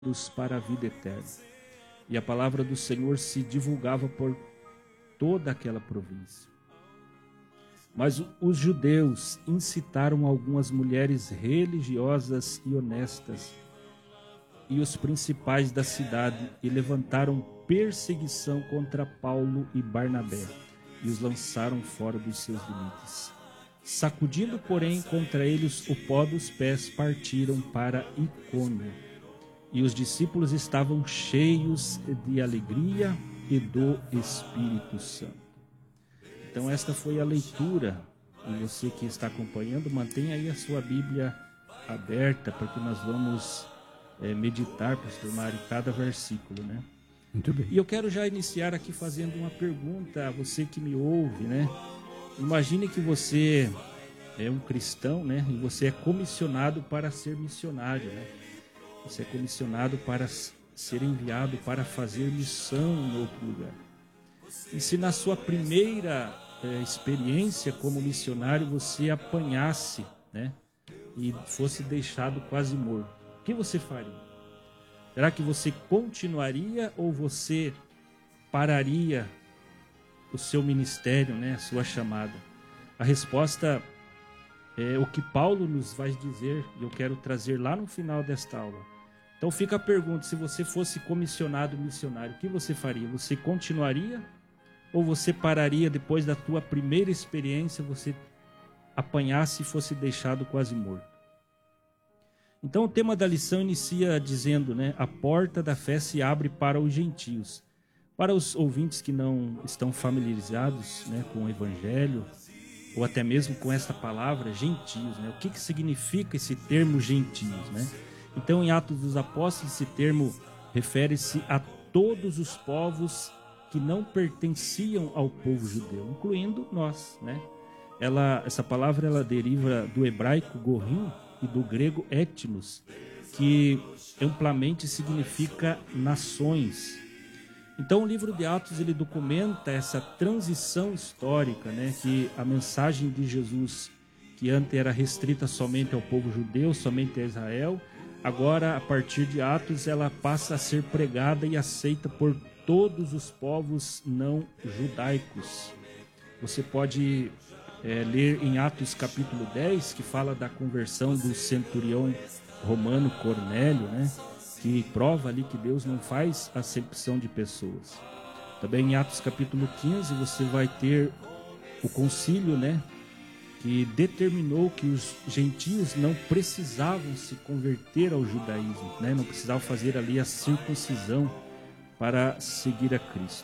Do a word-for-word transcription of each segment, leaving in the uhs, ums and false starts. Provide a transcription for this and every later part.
para a vida eterna. E a palavra do Senhor se divulgava por toda aquela província. Mas os judeus incitaram algumas mulheres religiosas e honestas e os principais da cidade e levantaram perseguição contra Paulo e Barnabé e os lançaram fora dos seus limites. Sacudindo, porém, contra eles o pó dos pés, partiram para Icônio. E os discípulos estavam cheios de alegria e do Espírito Santo. Então esta foi a leitura. E você que está acompanhando, mantenha aí a sua Bíblia aberta, porque nós vamos é, meditar, pastor Mário, cada versículo, né? Muito bem. E eu quero já iniciar aqui fazendo uma pergunta a você que me ouve, né? Imagine que você é um cristão, né? E você é comissionado para ser missionário, né? Você é comissionado para ser enviado para fazer missão em outro lugar. E se na sua primeira é, experiência como missionário você apanhasse, né? E fosse deixado quase morto, o que você faria? Será que você continuaria ou você pararia o seu ministério, né, a sua chamada? A resposta é o que Paulo nos vai dizer e eu quero trazer lá no final desta aula. Então fica a pergunta, se você fosse comissionado missionário, o que você faria? Você continuaria ou você pararia depois da tua primeira experiência, você apanhasse e fosse deixado quase morto? Então o tema da lição inicia dizendo, né, a porta da fé se abre para os gentios. Para os ouvintes que não estão familiarizados, né, com o evangelho, ou até mesmo com esta palavra, gentios, né? O que, que significa esse termo gentios, né? Então, em Atos dos Apóstolos, esse termo refere-se a todos os povos que não pertenciam ao povo judeu, incluindo nós, né? Ela, essa palavra ela deriva do hebraico gorim e do grego etnos, que amplamente significa nações. Então o livro de Atos ele documenta essa transição histórica, né, que a mensagem de Jesus, que antes era restrita somente ao povo judeu, somente a Israel, agora a partir de Atos ela passa a ser pregada e aceita por todos os povos não judaicos. Você pode é, ler em Atos capítulo dez, que fala da conversão do centurião romano Cornélio, né? Que prova ali que Deus não faz acepção de pessoas. Também em Atos capítulo quinze você vai ter o concílio, né, que determinou que os gentios não precisavam se converter ao judaísmo, né, não precisavam fazer ali a circuncisão para seguir a Cristo.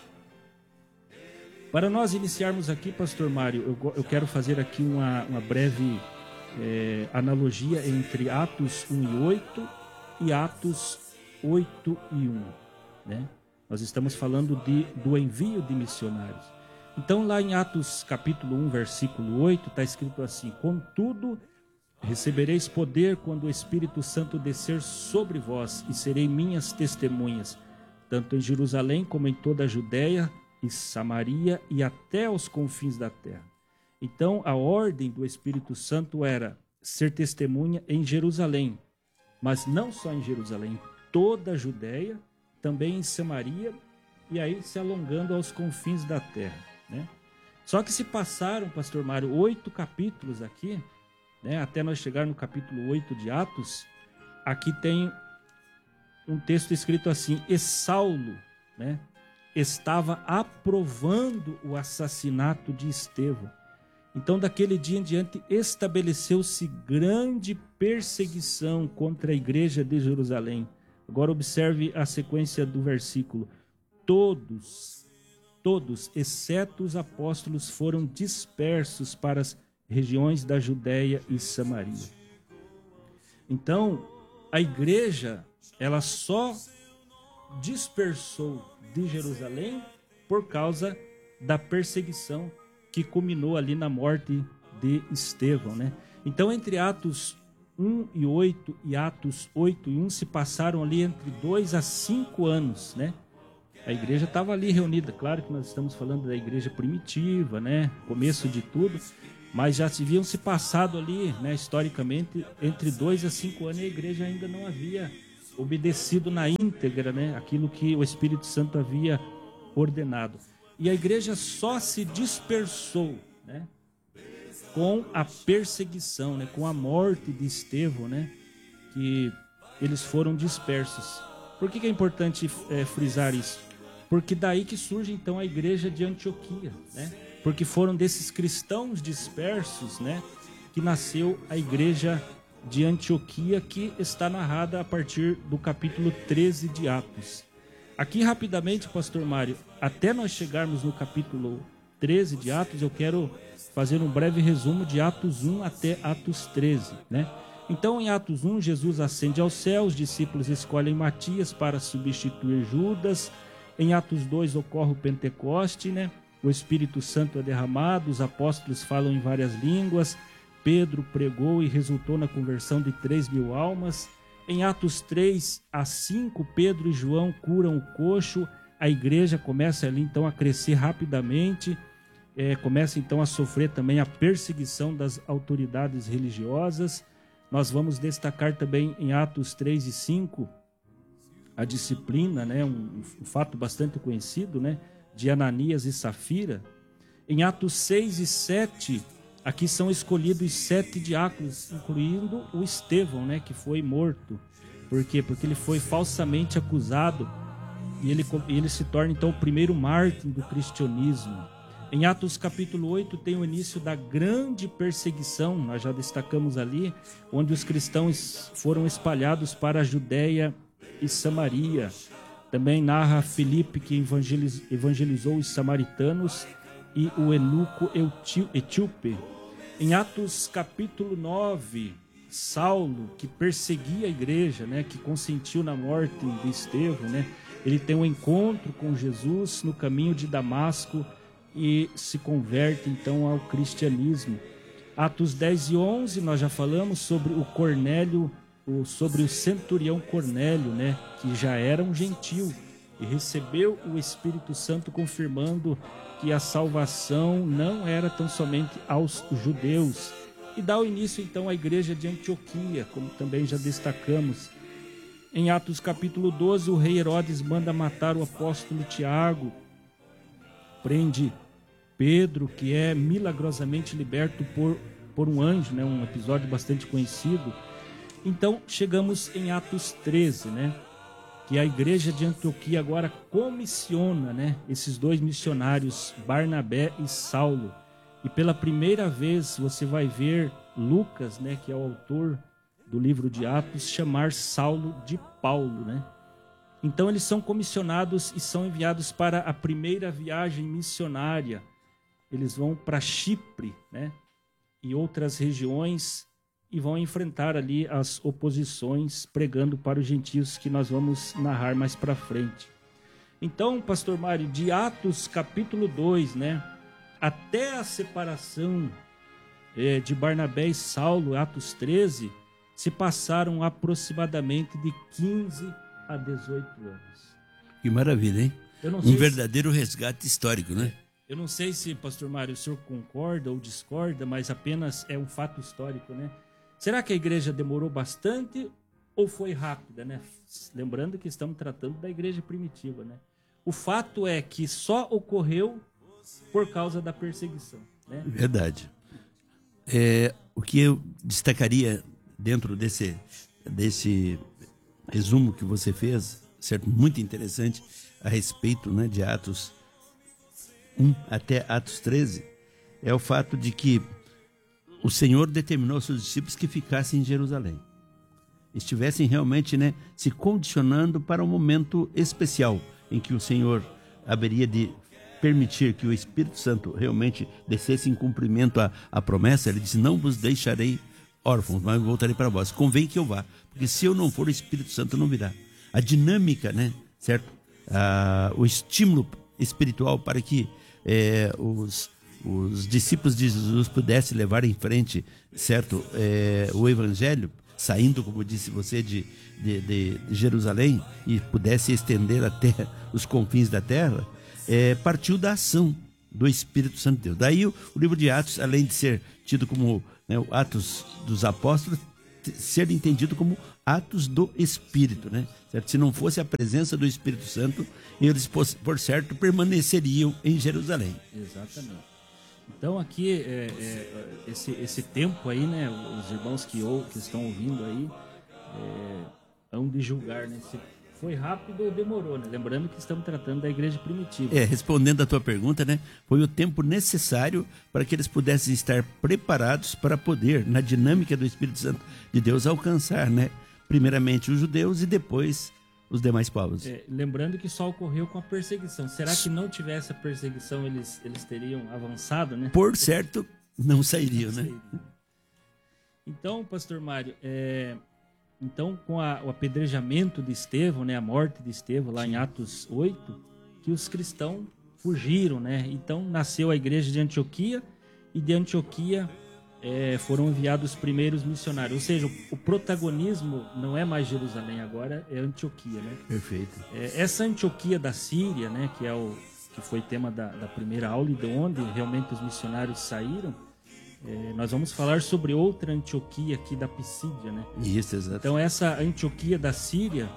Para nós iniciarmos aqui, pastor Mário, eu, eu quero fazer aqui uma, uma breve é, analogia entre Atos um e oito e Atos oito e um, né? Nós estamos falando de, do envio de missionários. Então lá em Atos capítulo um, versículo oito, está escrito assim: contudo, recebereis poder quando o Espírito Santo descer sobre vós, e serei minhas testemunhas, tanto em Jerusalém como em toda a Judéia e Samaria e até aos confins da terra. Então a ordem do Espírito Santo era ser testemunha em Jerusalém, mas não só em Jerusalém, toda a Judéia, também em Samaria, e aí se alongando aos confins da terra, né? Só que se passaram, pastor Mário, oito capítulos aqui, né, até nós chegar no capítulo oito de Atos. Aqui tem um texto escrito assim: e Saulo, né, estava aprovando o assassinato de Estevão. Então, daquele dia em diante, estabeleceu-se grande perseguição contra a igreja de Jerusalém. Agora observe a sequência do versículo. Todos, todos, exceto os apóstolos, foram dispersos para as regiões da Judéia e Samaria. Então, a igreja, ela só dispersou de Jerusalém por causa da perseguição que culminou ali na morte de Estevão, né? Então, entre Atos um e oito e Atos oito e um se passaram ali entre dois a cinco anos, né? A igreja estava ali reunida. Claro que nós estamos falando da igreja primitiva, né? Começo de tudo, mas já se haviam se passado ali, né, historicamente, entre dois a cinco anos, e a igreja ainda não havia obedecido na íntegra, né, aquilo que o Espírito Santo havia ordenado. E a igreja só se dispersou, né, com a perseguição, né, com a morte de Estevão, né, que eles foram dispersos. Por que que é importante é, frisar isso? Porque daí que surge então a igreja de Antioquia, né? Porque foram desses cristãos dispersos, né, que nasceu a igreja de Antioquia, que está narrada a partir do capítulo treze de Atos. Aqui rapidamente, pastor Mário, até nós chegarmos no capítulo treze de Atos, eu quero fazer um breve resumo de Atos um até Atos treze, né? Então, em Atos um, Jesus ascende ao céu, os discípulos escolhem Matias para substituir Judas. Em Atos dois ocorre o Pentecoste, né? O Espírito Santo é derramado, os apóstolos falam em várias línguas, Pedro pregou e resultou na conversão de três mil almas. Em Atos três a cinco, Pedro e João curam o coxo, a igreja começa ali então a crescer rapidamente, é, começa então a sofrer também a perseguição das autoridades religiosas. Nós vamos destacar também em Atos três e cinco a disciplina, né, um, um fato bastante conhecido, né, de Ananias e Safira. Em Atos seis e sete, aqui são escolhidos sete diáconos, incluindo o Estevão, né, que foi morto. Por quê? Porque ele foi falsamente acusado e ele, ele se torna então o primeiro mártir do cristianismo. Em Atos capítulo oito tem o início da grande perseguição, nós já destacamos ali, onde os cristãos foram espalhados para a Judéia e Samaria. Também narra Filipe, que evangeliz, evangelizou os samaritanos, e o eunuco etíope. Em Atos capítulo nove, Saulo, que perseguia a igreja, né, que consentiu na morte de Estevão, né, ele tem um encontro com Jesus no caminho de Damasco e se converte então ao cristianismo. Atos dez e onze, nós já falamos sobre o Cornélio, sobre o centurião Cornélio, né, que já era um gentil e recebeu o Espírito Santo, confirmando que a salvação não era tão somente aos judeus. E dá o início então à igreja de Antioquia, como também já destacamos. Em Atos capítulo doze, o rei Herodes manda matar o apóstolo Tiago, prende Pedro, que é milagrosamente liberto por, por um anjo, né? Um episódio bastante conhecido. Então, chegamos em Atos treze, né? Que a igreja de Antioquia agora comissiona, né, esses dois missionários, Barnabé e Saulo. E pela primeira vez você vai ver Lucas, né, que é o autor do livro de Atos, chamar Saulo de Paulo, né? Então eles são comissionados e são enviados para a primeira viagem missionária. Eles vão para Chipre, né, e outras regiões, e vão enfrentar ali as oposições, pregando para os gentios, que nós vamos narrar mais para frente. Então, pastor Mário, de Atos capítulo dois, né, até a separação é, de Barnabé e Saulo, Atos treze, se passaram aproximadamente de quinze a dezoito anos. Que maravilha, hein? Um verdadeiro se... resgate histórico, né? Eu não sei se, pastor Mário, o senhor concorda ou discorda, mas apenas é um fato histórico, né? Será que a igreja demorou bastante ou foi rápida, né? Lembrando que estamos tratando da igreja primitiva, né? O fato é que só ocorreu por causa da perseguição, né? Verdade. É, o que eu destacaria dentro desse, desse resumo que você fez, certo? Muito interessante, a respeito, né, de Atos um até Atos treze, é o fato de que o Senhor determinou aos seus discípulos que ficassem em Jerusalém. Estivessem realmente, né, se condicionando para um momento especial em que o Senhor haveria de permitir que o Espírito Santo realmente descesse em cumprimento à, à promessa. Ele disse: não vos deixarei órfãos, mas voltarei para vós. Convém que eu vá, porque se eu não for, o Espírito Santo não virá. A dinâmica, né, certo? Ah, o estímulo espiritual para que eh, os os discípulos de Jesus pudessem levar em frente, certo, é, o evangelho, saindo, como disse você, de, de, de Jerusalém, e pudesse estender até os confins da terra, é, partiu da ação do Espírito Santo de Deus. Daí o, o livro de Atos, além de ser tido como, né, o Atos dos Apóstolos, ser entendido como atos do Espírito, né? Certo? Se não fosse a presença do Espírito Santo, eles, por certo, permaneceriam em Jerusalém. Exatamente. Então aqui, é, é, esse, esse tempo aí, né? Os irmãos que, ou, que estão ouvindo aí, é, hão de julgar, né? Se foi rápido ou demorou, né? Lembrando que estamos tratando da igreja primitiva. É, respondendo a tua pergunta, né? Foi o tempo necessário para que eles pudessem estar preparados para poder, na dinâmica do Espírito Santo de Deus, alcançar, né? Primeiramente os judeus e depois os demais povos. É, lembrando que só ocorreu com a perseguição. Será que não tivesse a perseguição, eles, eles teriam avançado, né? Por certo, não sairiam, né? Então, pastor Mário, é... Então, com a, o apedrejamento de Estevão, né, a morte de Estevão, lá em Atos oito, que os cristãos fugiram, né? Então, nasceu a igreja de Antioquia, e de Antioquia é, foram enviados os primeiros missionários. Ou seja, o, o protagonismo não é mais Jerusalém, agora é Antioquia, né? Perfeito. É, essa Antioquia da Síria, né, que, é o, que foi tema da, da primeira aula e de onde realmente os missionários saíram, É, nós vamos falar sobre outra Antioquia aqui da Pisídia, né? Isso, exato. Então essa Antioquia da Síria,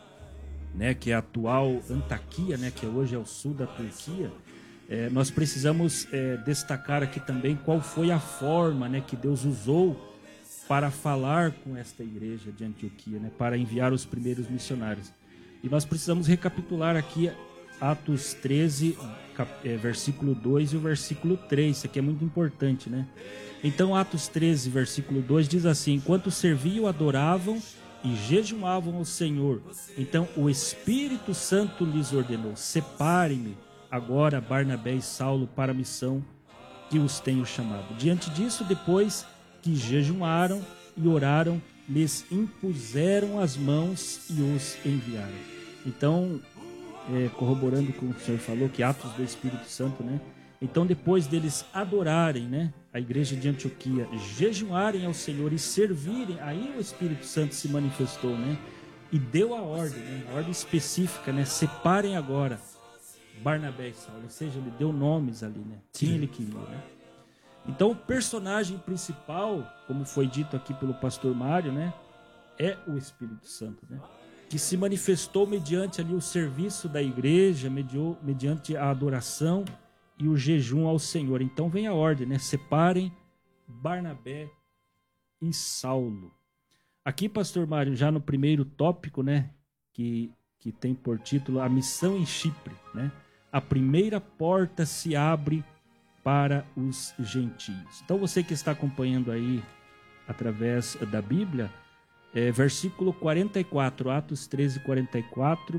né, que é a atual Antaquia, né, que hoje é o sul da Turquia, é, nós precisamos é, destacar aqui também qual foi a forma, né, que Deus usou para falar com esta igreja de Antioquia, né, para enviar os primeiros missionários. E nós precisamos recapitular aqui Atos treze, cap, é, versículo dois e o versículo três, isso aqui é muito importante, né? Então, Atos treze, versículo dois diz assim: enquanto serviam, adoravam e jejuavam ao Senhor, então o Espírito Santo lhes ordenou: separem-me agora Barnabé e Saulo para a missão que os tenho chamado. Diante disso, depois que jejuaram e oraram, lhes impuseram as mãos e os enviaram. Então, É, corroborando com o que o senhor falou, que Atos do Espírito Santo, né? Então, depois deles adorarem, né, a igreja de Antioquia, jejuarem ao Senhor e servirem, aí o Espírito Santo se manifestou, né? E deu a ordem, né? A ordem específica, né? Separem agora Barnabé e Saulo, ou seja, ele deu nomes ali, né? Quem ele queria, né? Então, o personagem principal, como foi dito aqui pelo pastor Mário, né, é o Espírito Santo, né? Que se manifestou mediante ali o serviço da igreja, mediou, mediante a adoração e o jejum ao Senhor. Então vem a ordem, né? Separem Barnabé e Saulo. Aqui, pastor Mário, já no primeiro tópico, né, que, que tem por título a missão em Chipre, né? A primeira porta se abre para os gentios. Então você que está acompanhando aí através da Bíblia, É, versículo quarenta e quatro, Atos treze, quarenta e quatro,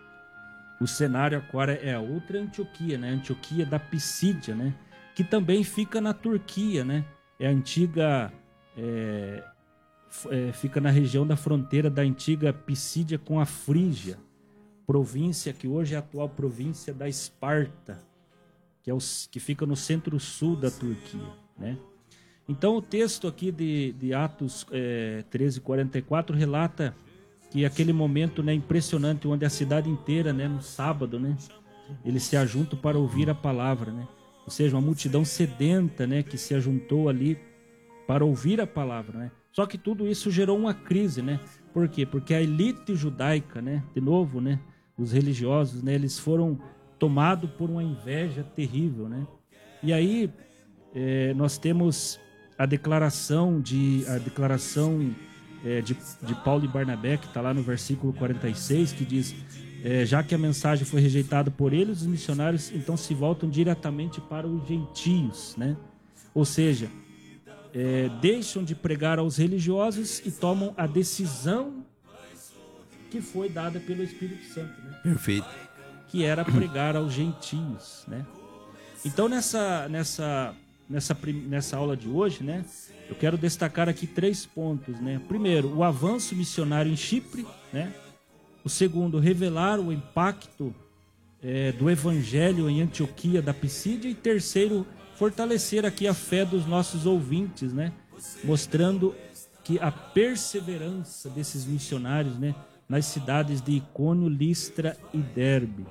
o cenário agora é a outra Antioquia, né? Antioquia da Pisídia, né? Que também fica na Turquia, né? É a antiga, é, é, fica na região da fronteira da antiga Pisídia com a Frígia, província que hoje é a atual província da Esparta, que, é os, que fica no centro-sul da Turquia, né? Então o texto aqui de, de Atos é, treze, quarenta e quatro relata que aquele momento, né, impressionante, onde a cidade inteira, né, no sábado, né, eles se ajuntam para ouvir a palavra, né? Ou seja, uma multidão sedenta, né, que se ajuntou ali para ouvir a palavra, né? Só que tudo isso gerou uma crise, né? Por quê? Porque a elite judaica, né, de novo, né, os religiosos, né, eles foram tomados por uma inveja terrível, né? E aí é, nós temos a declaração de a declaração é, de, de Paulo e Barnabé, que está lá no versículo quarenta e seis, que diz: é, já que a mensagem foi rejeitada por eles, os missionários então se voltam diretamente para os gentios, né? Ou seja, é, deixam de pregar aos religiosos e tomam a decisão que foi dada pelo Espírito Santo, né? Perfeito. Que era pregar aos gentios, né? Então nessa nessa Nessa, nessa aula de hoje, né, eu quero destacar aqui três pontos, né? Primeiro, o avanço missionário em Chipre, né? O segundo, revelar o impacto é, do evangelho em Antioquia da Pisídia. E terceiro, fortalecer aqui a fé dos nossos ouvintes, né? Mostrando que a perseverança desses missionários, né, nas cidades de Icônio, Listra e Derbe.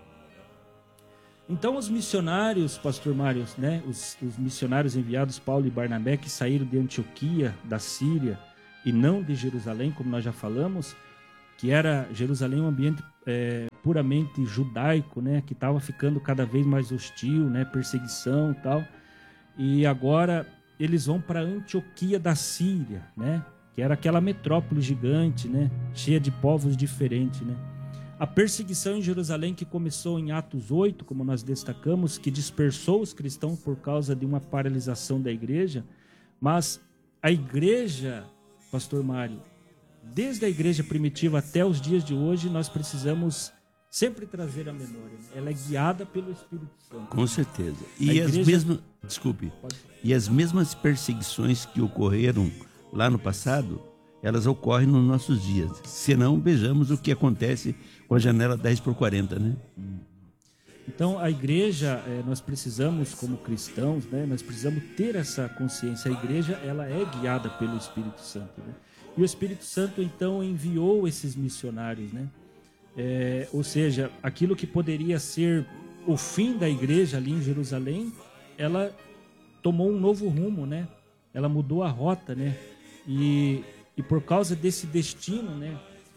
Então os missionários, pastor Mário, né, os, os missionários enviados, Paulo e Barnabé, que saíram de Antioquia, da Síria, e não de Jerusalém, como nós já falamos, que era Jerusalém um ambiente é, puramente judaico, né, que estava ficando cada vez mais hostil, né, perseguição e tal. E agora eles vão para Antioquia da Síria, né, que era aquela metrópole gigante, né, cheia de povos diferentes, né. A perseguição em Jerusalém, que começou em Atos oito, como nós destacamos, que dispersou os cristãos por causa de uma paralisação da igreja, mas a igreja, pastor Mário, desde a igreja primitiva até os dias de hoje, nós precisamos sempre trazer a memória. Né? Ela é guiada pelo Espírito Santo. Com certeza. E A as igreja... mesmas, desculpe, e as mesmas perseguições que ocorreram lá no passado, elas ocorrem nos nossos dias. Senão, vejamos o que acontece com a janela dez por quarenta, né? Então, a igreja, nós precisamos, como cristãos, né, nós precisamos ter essa consciência. A igreja, ela é guiada pelo Espírito Santo, né? E o Espírito Santo, então, enviou esses missionários, né? É, ou seja, aquilo que poderia ser o fim da igreja ali em Jerusalém, ela tomou um novo rumo, né? Ela mudou a rota, né? E, e por causa desse destino, né,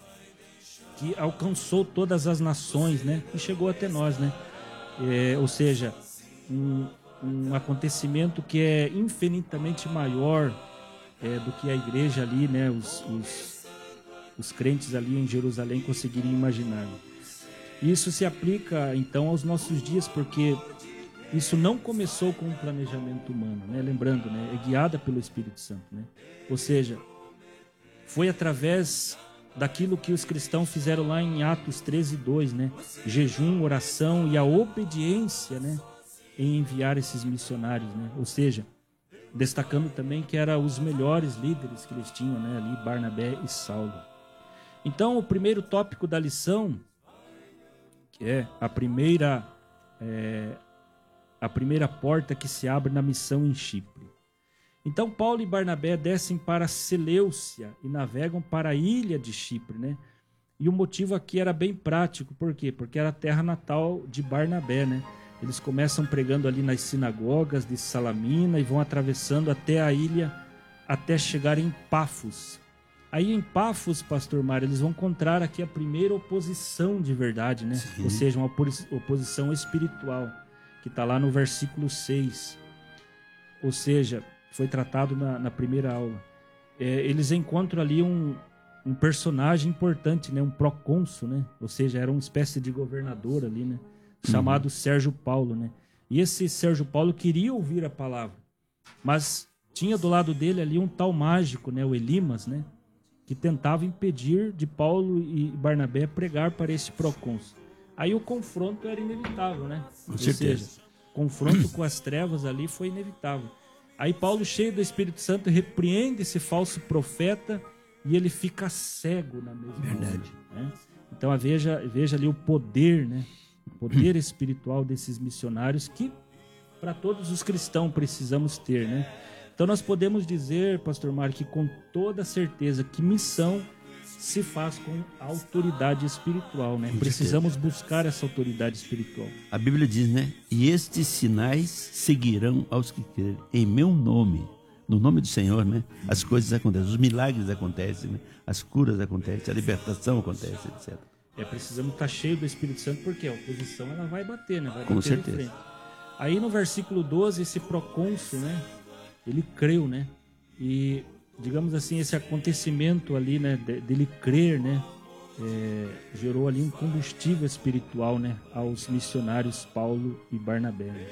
que alcançou todas as nações, né? E chegou até nós, né? É, ou seja, um, um acontecimento que é infinitamente maior é, do que a igreja ali, né, os, os, os crentes ali em Jerusalém conseguiriam imaginar. Isso se aplica então aos nossos dias, porque isso não começou com um planejamento humano, né? Lembrando, né, é guiada pelo Espírito Santo, né? Ou seja, foi através daquilo que os cristãos fizeram lá em Atos treze, dois, né? Jejum, oração e a obediência, né, em enviar esses missionários, né? Ou seja, destacando também que eram os melhores líderes que eles tinham, né, ali, Barnabé e Saulo. Então, o primeiro tópico da lição, que é a primeira, é, a primeira porta que se abre na missão em Chipre. Então, Paulo e Barnabé descem para Seleucia e navegam para a ilha de Chipre, né? E o motivo aqui era bem prático, por quê? Porque era a terra natal de Barnabé, né? Eles começam pregando ali nas sinagogas de Salamina e vão atravessando até a ilha, até chegar em Pafos. Aí em Pafos, pastor Mário, eles vão encontrar aqui a primeira oposição de verdade, né? Sim. Ou seja, uma oposição espiritual, que está lá no versículo seis. Ou seja, foi tratado na, na primeira aula. É, eles encontram ali um, um personagem importante, né? Um procônsul, né? Ou seja, era uma espécie de governador ali, né? Chamado uhum. Sérgio Paulo, né? E esse Sérgio Paulo queria ouvir a palavra, mas tinha do lado dele ali um tal mágico, né? O Elimas, né? Que tentava impedir de Paulo e Barnabé pregar para esse procônsul. Aí o confronto era inevitável, né? Com Ou certeza. seja, confronto com as trevas ali foi inevitável. Aí Paulo, cheio do Espírito Santo, repreende esse falso profeta e ele fica cego na mesma Verdade. hora, né? Então veja, veja ali o poder, né? O poder espiritual desses missionários que para todos os cristãos precisamos ter, né? Então nós podemos dizer, pastor Mário, que com toda certeza que missão se faz com autoridade espiritual, né? Precisamos buscar essa autoridade espiritual. A Bíblia diz, né? E estes sinais seguirão aos que crerem em meu nome. No nome do Senhor, né? As coisas acontecem, os milagres acontecem, né? As curas acontecem, a libertação acontece, etcétera. É, precisamos estar cheio do Espírito Santo, porque a oposição ela vai bater, né? Vai com bater certeza. de frente. Aí no versículo doze, esse procônsul, né? Ele creu, né? E digamos assim, esse acontecimento ali, né, dele crer, né, é, gerou ali um combustível espiritual, né, aos missionários Paulo e Barnabé. Né?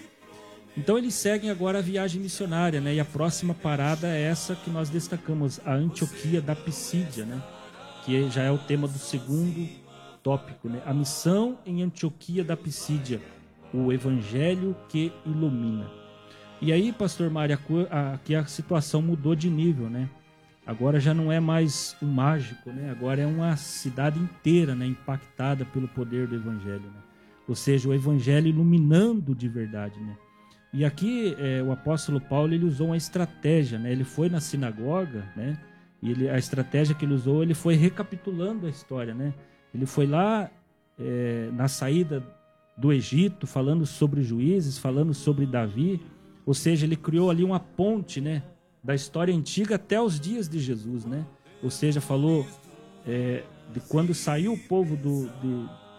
Então eles seguem agora a viagem missionária, né, e a próxima parada é essa que nós destacamos, a Antioquia da Pisídia, né, que já é o tema do segundo tópico, né, a missão em Antioquia da Pisídia, o evangelho que ilumina. E aí, pastor Mário, aqui a situação mudou de nível, né? Agora já não é mais um mágico, né? Agora é uma cidade inteira, né, impactada pelo poder do evangelho, né? Ou seja, o evangelho iluminando de verdade, né? E aqui é, o apóstolo Paulo, ele usou uma estratégia, né? Ele foi na sinagoga, né? E ele, a estratégia que ele usou, ele foi recapitulando a história, né? Ele foi lá é, na saída do Egito, falando sobre Juízes, falando sobre Davi. Ou seja, ele criou ali uma ponte, né, da história antiga até os dias de Jesus, né? Ou seja, falou é, de quando saiu o povo do, de,